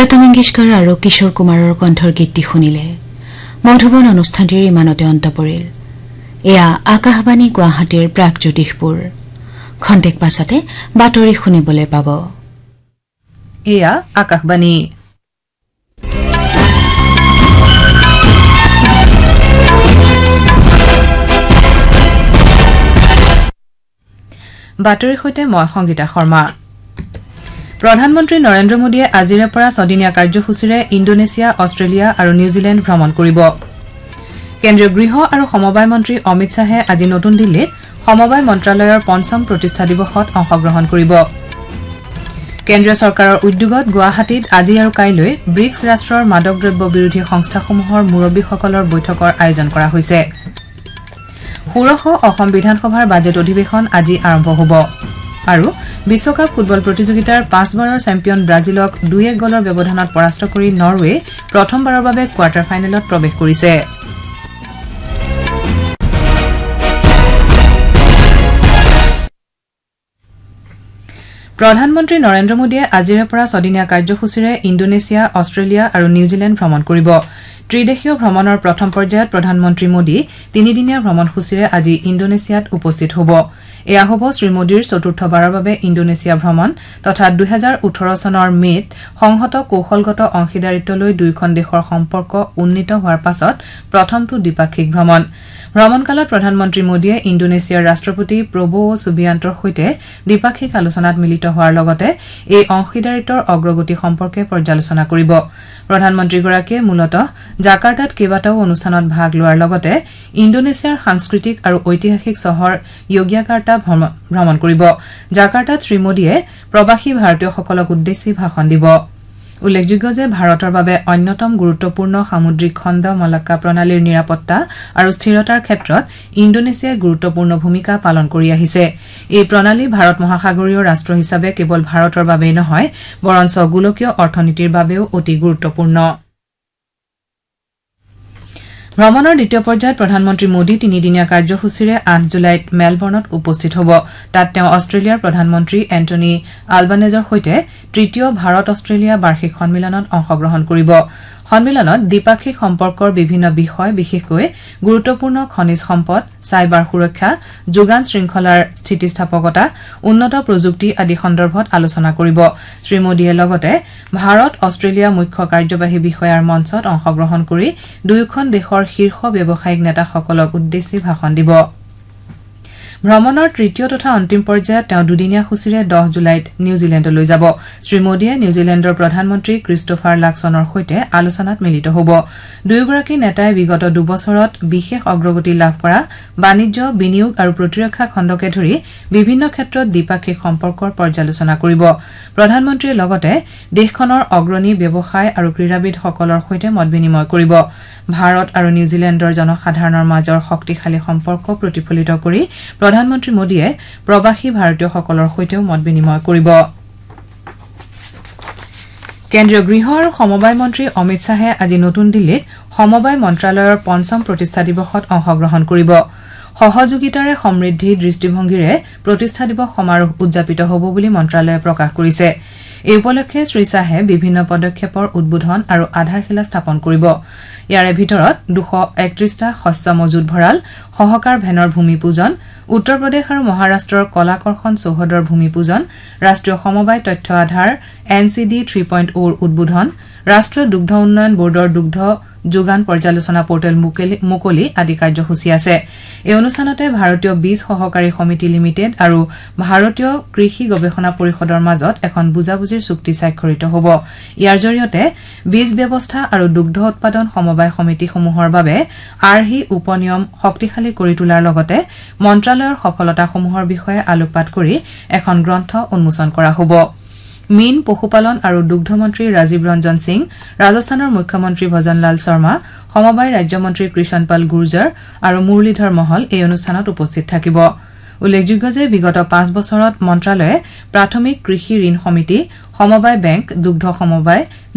লতা মংগেশকৰ আৰু কিশোৰ কুমাৰৰ কণ্ঠৰ গীতটি শুনিলে মধুবন অনুষ্ঠানটিৰ ইমানতে অন্ত পৰিল। এয়া আকাশবাণী গুৱাহাটীৰ প্ৰাগজ্যোতিষপুৰ। খন্তেক পাছতে বাতৰি শুনিবলৈ পাব। এয়া আকাশবাণী। বাতৰিৰ সৈতে মই সংগীতা শৰ্মা। প্ৰধানমন্ত্ৰী নৰেন্দ্ৰ মোদীয়ে আজিৰে পৰা ছদিনীয়া কাৰ্যসূচীৰে ইণ্ডোনেছিয়া, অষ্ট্ৰেলিয়া আৰু নিউজিলেণ্ড ভ্ৰমণ কৰিব। কেন্দ্ৰীয় গৃহ আৰু সমবায় মন্ত্ৰী অমিত শ্বাহে আজি নতুন দিল্লীত সমবায় মন্ত্ৰালয়ৰ ৫ম প্ৰতিষ্ঠা দিৱসত অংশগ্ৰহণ কৰিব। কেন্দ্ৰীয় চৰকাৰৰ উদ্যোগত গুৱাহাটীত আজি আৰু কাইলৈ ব্ৰিক্ছ ৰাষ্ট্ৰৰ মাদক দ্ৰব্য বিৰোধী সংস্থাসমূহৰ মুৰব্বীসকলৰ বৈঠকৰ আয়োজন কৰা হৈছে। ষোড়শ অসম বিধানসভাৰ বাজেট অধিৱেশন আজি আৰম্ভ হ'ব আৰু বিশ্বকাপ ফুটবল প্ৰতিযোগিতাৰ ৫বাৰৰ চেম্পিয়ন ব্ৰাজিলক ২-১ গলৰ ব্যৱধানত পৰাস্ত কৰি নৰৱে প্ৰথমবাৰৰ বাবে কোৱাৰ্টাৰ ফাইনেলত প্ৰৱেশ কৰিছে। প্ৰধানমন্ত্ৰী নৰেন্দ্ৰ মোদীয়ে আজিৰে পৰা ছদিনীয়া কাৰ্যসূচীৰে ইণ্ডোনেছিয়া, অষ্ট্ৰেলিয়া আৰু নিউজিলেণ্ড ভ্ৰমণ কৰিব। ত্ৰিদেশীয় ভ্ৰমণৰ প্ৰথম পৰ্যায়ত প্ৰধানমন্ত্ৰী মোদী তিনিদিনীয়া ভ্ৰমণসূচীৰে আজি ইণ্ডোনেছিয়াত উপস্থিত হ'ব। এয়া হ'ব শ্ৰীমোদীৰ চতুৰ্থবাৰৰ বাবে ইণ্ডোনেছিয়া ভ্ৰমণ তথা ২০১৮ চনৰ মেত সংহত কৌশলগত অংশীদাৰিত্বলৈ দুয়োখন দেশৰ সম্পৰ্ক উন্নীত হোৱাৰ পাছত প্ৰথমটো দ্বিপাক্ষিক ভ্ৰমণ। ভ্ৰমণকালত প্ৰধানমন্ত্ৰী মোদীয়ে ইণ্ডোনেছিয়াৰ ৰাষ্ট্ৰপতি প্ৰবোৱ চুবিয়াণ্টৰ সৈতে দ্বিপাক্ষিক আলোচনাত মিলিত হোৱাৰ লগতে এই অংশীদাৰিত্বৰ অগ্ৰগতি সম্পৰ্কে পৰ্যালোচনা কৰিব। প্ৰধানমন্ত্ৰীগৰাকীয়ে মূলতঃ জাকাৰ্টাত কেইবাটাও অনুষ্ঠানত ভাগ লোৱাৰ লগতে ইণ্ডোনেছিয়াৰ সাংস্কৃতিক আৰু ঐতিহাসিক চহৰ য়গ্যাকাৰ্টা ভ্ৰমণ কৰিব। জাকাৰ্টাত শ্ৰীমোদীয়ে প্ৰৱাসী ভাৰতীয়সকলক উদ্দেশ্যি ভাষণ দিব। উল্লেখযোগ্য যে ভাৰতৰ বাবে অন্যতম গুৰুত্বপূৰ্ণ সামুদ্ৰিক খণ্ড মলাক্কা প্ৰণালীৰ নিৰাপত্তা আৰু স্থিৰতাৰ ক্ষেত্ৰত ইণ্ডোনেছিয়াই গুৰুত্বপূৰ্ণ ভূমিকা পালন কৰি আহিছে। এই প্ৰণালী ভাৰত মহাসাগৰীয় ৰাষ্ট্ৰ হিচাপে কেৱল ভাৰতৰ বাবেই নহয় বৰঞ্চ গোলকীয় অৰ্থনীতিৰ বাবেও অতি গুৰুত্বপূৰ্ণ। ভ্ৰমণৰ দ্বিতীয় পৰ্যায়ত প্ৰধানমন্ত্ৰী মোদী তিনিদিনীয়া কাৰ্যসূচীৰে ৮ জুলাইত মেলবৰ্ণত উপস্থিত হ'ব। তাত তেওঁ অষ্ট্ৰেলিয়াৰ প্ৰধানমন্ত্ৰী এণ্টনী আলবানেজৰ সৈতে তৃতীয় ভাৰত অষ্ট্ৰেলিয়া বাৰ্ষিক সন্মিলনত অংশগ্ৰহণ কৰিব। সন্মিলনত দ্বিপাক্ষিক সম্পৰ্কৰ বিভিন্ন বিষয় বিশেষকৈ গুৰুত্বপূৰ্ণ খনিজ সম্পদ, চাইবাৰ সুৰক্ষা, যোগান শৃংখলাৰ স্থিতিস্থাপকতা, উন্নত প্ৰযুক্তি আদি সন্দৰ্ভত আলোচনা কৰিব। শ্ৰীমোদীয়ে লগতে ভাৰত অষ্ট্ৰেলিয়া মুখ্য কাৰ্যবাহী বিষয়াৰ মঞ্চত অংশগ্ৰহণ কৰি দুয়োখন দেশৰ শীৰ্ষ ব্যৱসায়িক নেতাসকলক উদ্দেশ্যি ভাষণ দিব। ভ্ৰমণৰ তৃতীয় তথা অন্তিম পৰ্যায়ত তেওঁ দুদিনীয়া সূচীৰে ১০ জুলাইত নিউজিলেণ্ডলৈ যাব। শ্ৰীমোদীয়ে নিউজিলেণ্ডৰ প্ৰধানমন্ত্ৰী ক্ৰিষ্টোফাৰ লাকছনৰ সৈতে আলোচনাত মিলিত হ'ব। দুয়োগৰাকী নেতাই বিগত দুবছৰত বিশেষ অগ্ৰগতি লাভ কৰা বাণিজ্য, বিনিয়োগ আৰু প্ৰতিৰক্ষা খণ্ডকে ধৰি বিভিন্ন ক্ষেত্ৰত দ্বিপাক্ষিক সম্পৰ্কৰ পৰ্যালোচনা কৰিব। প্ৰধানমন্ত্ৰীয়ে লগতে দেশখনৰ অগ্ৰণী ব্যৱসায় আৰু ক্ৰীড়াবিদসকলৰ সৈতে মত বিনিময় কৰিব। ভাৰত আৰু নিউজিলেণ্ডৰ জনসাধাৰণৰ মাজৰ শক্তিশালী সম্পৰ্ক প্ৰতিফলিত কৰি প্ৰধানমন্ত্ৰী মোদীয়ে প্ৰৱাসী ভাৰতীয়সকলৰ সৈতেও মত বিনিময় কৰিব। কেন্দ্ৰীয় গৃহ আৰু সমবায় মন্ত্ৰী অমিত শ্বাহে আজি নতুন দিল্লীত সমবায় মন্ত্ৰালয়ৰ ৫ম প্ৰতিষ্ঠা দিৱসত অংশগ্ৰহণ কৰিব। সহযোগিতাৰে সমৃদ্ধি দৃষ্টিভংগীৰে প্ৰতিষ্ঠা দিৱস সমাৰোহ উদযাপিত হ'ব বুলি মন্ত্ৰালয়ে প্ৰকাশ কৰিছে। এই উপলক্ষে শ্ৰীশ্বাহে বিভিন্ন পদক্ষেপৰ উদ্বোধন আৰু আধাৰশিলা স্থাপন কৰিব। ইয়াৰে ভিতৰত ২৩১টা শস্য মজুত ভঁৰাল, সহকাৰ ভেনৰ ভূমি পূজন, উত্তৰ প্ৰদেশ আৰু মহাৰাষ্ট্ৰৰ কলাকৰ্ষণ চৌহদৰ ভূমি পূজন, ৰাষ্ট্ৰীয় সমবায় তথ্য আধাৰ NCD 3.0 ৰ উদ্বোধন, ৰাষ্ট্ৰীয় দুগ্ধ উন্নয়ন বোৰ্ডৰ দুগ্ধ যোগান পৰ্যালোচনা পৰ্টেল মুকলি আদি কাৰ্যসূচী আছে। এই অনুষ্ঠানতে ভাৰতীয় বীজ সহকাৰী সমিতি লিমিটেড আৰু ভাৰতীয় কৃষি গৱেষণা পৰিষদৰ মাজত এখন বুজাবুজিৰ চুক্তি স্বাক্ষৰিত হ'ব। ইয়াৰ জৰিয়তে বীজ ব্যৱস্থা আৰু দুগ্ধ উৎপাদন সমবায় সমিতিসমূহৰ বাবে আৰ্হি উপনিয়ম শক্তিশালী কৰি তোলাৰ লগতে মন্ত্ৰালয়ৰ সফলতাসমূহৰ বিষয়ে আলোকপাত কৰি এখন গ্ৰন্থ উন্মোচন কৰা হ'ব। মীন, পশুপালন আৰু দুগ্ধ মন্ত্ৰী ৰাজীৱ ৰঞ্জন সিং, ৰাজস্থানৰ মুখ্যমন্ত্ৰী ভজনলাল শৰ্মা, সমবায় ৰাজ্যমন্ত্ৰী কৃষণপাল গুৰ্জাৰ আৰু মুৰলীধৰ মহল এই অনুষ্ঠানত উপস্থিত থাকিব। উল্লেখযোগ্য যে বিগত ৫ বছৰত মন্ত্ৰালয়ে প্ৰাথমিক কৃষি ঋণ সমিতি, সমবায় বেংক, দুগ্ধ সমবায়